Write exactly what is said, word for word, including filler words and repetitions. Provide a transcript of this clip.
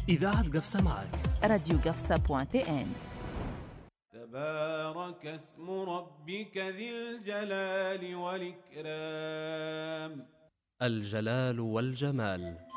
إذاعة قفصة معك. راديو قفصة بوانت ان. تبارك اسم ربك ذي الجلال والإكرام. الجلال والجمال